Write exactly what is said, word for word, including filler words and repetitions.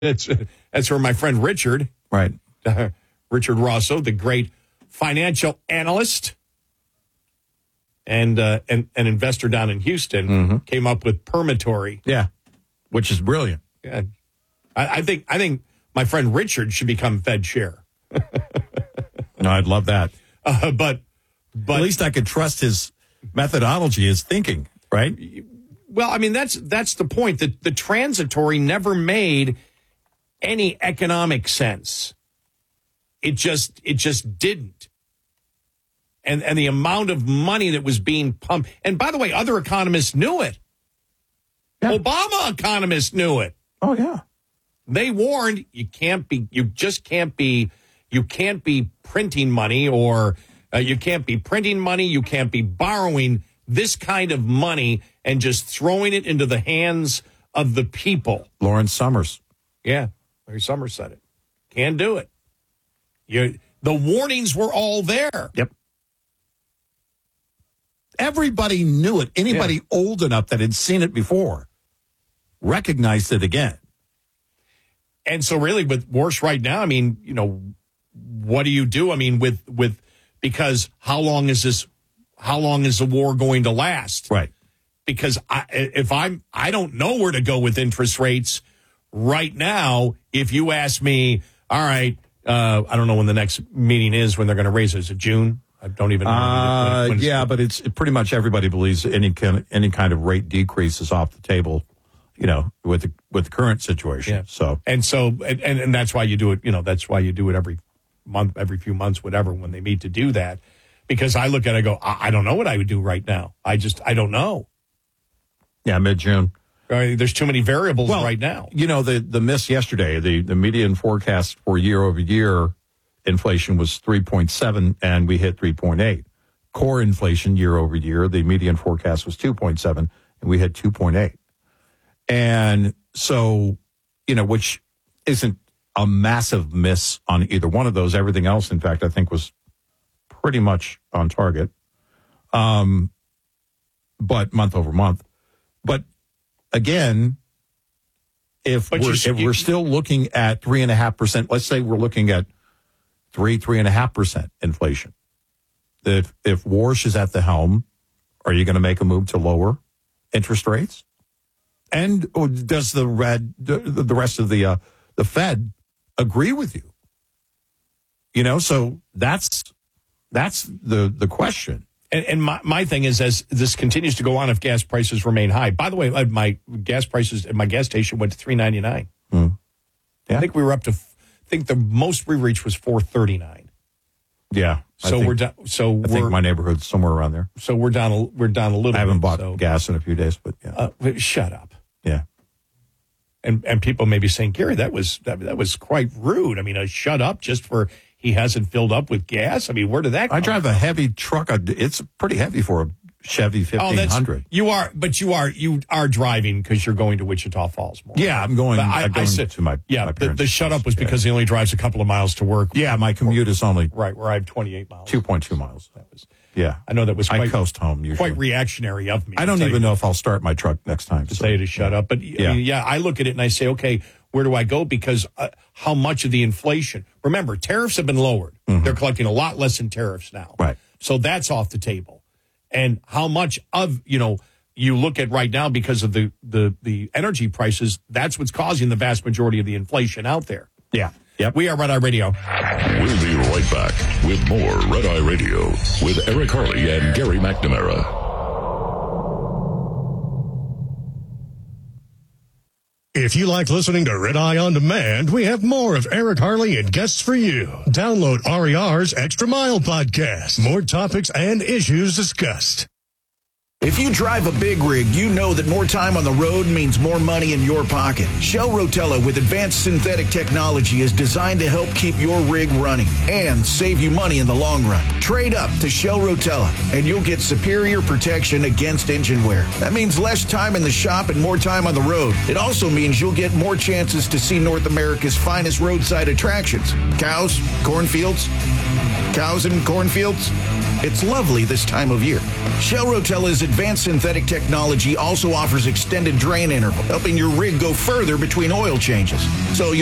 That's that's where my friend Richard, Right. uh, Richard Rosso, the great financial analyst and uh, and an investor down in Houston, Mm-hmm. came up with permatory. Yeah, which is brilliant. Yeah. I, I think I think my friend Richard should become Fed chair. No, I'd love that. Uh, but but At least I could trust his methodology, his thinking, right? well, I mean that's that's the point. That the transitory never made any economic sense. It just it just didn't. And and the amount of money that was being pumped. And by the way, other economists knew it. Yeah. Obama economists knew it. Oh, yeah. They warned you can't be, you just can't be, you can't be printing money or uh, you can't be printing money. You can't be borrowing this kind of money and just throwing it into the hands of the people. Lawrence Summers. Yeah. Larry Summers said it. Can't do it. You, the warnings were all there. Yep. Everybody knew it. Anybody Yeah. old enough that had seen it before recognized it again. And so really with Warsh right now, I mean, you know, what do you do? I mean, with, with, because how long is this, how long is the war going to last? Right. Because I, if I'm, I don't know where to go with interest rates right now. If you ask me, all right, uh, I don't know when the next meeting is, when they're going to raise it. Is it June? I don't even know. Uh, when it's- yeah, but it's pretty much everybody believes any kind, any kind of rate decrease is off the table, you know, with the, with the current situation. Yeah. So, And so, and, and, and that's why you do it, you know, that's why you do it every month, every few months, whatever, when they meet to do that. Because I look at it, I go, I, I don't know what I would do right now. I just, I don't know. yeah, mid-June. I mean, there's too many variables Well, right now. You know, the, the miss yesterday, the, the median forecast for year over year inflation was three point seven and we hit three point eight. Core inflation year over year, the median forecast was two point seven and we hit two point eight. And so, you know, which isn't a massive miss on either one of those. Everything else, in fact, I think was pretty much on target. Um, but month over month. But again, if But we're, you- if you- we're still looking at three and a half percent, let's say we're looking at three, three and a half percent inflation. If, if Warsh is at the helm, are you going to make a move to lower interest rates? And does the red, the, the rest of the, uh, the Fed agree with you? You know, so that's, that's the, the question. And, and my, my thing is, as this continues to go on, if gas prices remain high. By the way, uh, my gas prices at my gas station went to three ninety-nine. Mm. Yeah. I think we were up to, I think the most we reached was four thirty-nine. Yeah. I So think- we're down. So I we're think my neighborhood's somewhere around there. so we're down. A, we're down a little. I haven't bit, bought so, gas in a few days, but yeah. Uh, but shut up. Yeah. And and people may be saying, Gary, that was that, that was quite rude. I mean, a shut up just for he hasn't filled up with gas. I mean, where did that come I drive a heavy truck. It's pretty heavy for a Chevy Oh, fifteen hundred. that's you are, but you are you are driving because you're going to Wichita Falls more. Yeah, I'm going, But I, I'm going I said to my yeah. my the, parents' the shut up was house. because he only drives a couple of miles to work. Yeah, my commute is only Right, where I have twenty-eight miles. two point two miles. That was. Yeah. I know that was I quite, coast home usually. quite reactionary of me. I don't to tell even you, know if I'll start my truck next time. to so- say to shut up. But yeah. I mean, yeah, I look at it and I say, okay, where do I go? Because uh, how much of the inflation? Remember, tariffs have been lowered. Mm-hmm. They're collecting a lot less in tariffs now. Right. So that's off the table. And how much of, you know, you look at right now because of the, the, the energy prices, that's what's causing the vast majority of the inflation out there. Yeah. Yep. We are Red Eye Radio. We'll be right back with more Red Eye Radio with Eric Harley and Gary McNamara. If you like listening to Red Eye On Demand, we have more of Eric Harley and guests for you. Download R E R's Extra Mile podcast. More topics and issues discussed. If you drive a big rig, you know that more time on the road means more money in your pocket. Shell Rotella with advanced synthetic technology is designed to help keep your rig running and save you money in the long run. Trade up to Shell Rotella and you'll get superior protection against engine wear. That means less time in the shop and more time on the road. It also means you'll get more chances to see North America's finest roadside attractions. Cows, cornfields, cows and cornfields. It's lovely this time of year. Shell Rotella's advanced synthetic technology also offers extended drain interval, helping your rig go further between oil changes. So you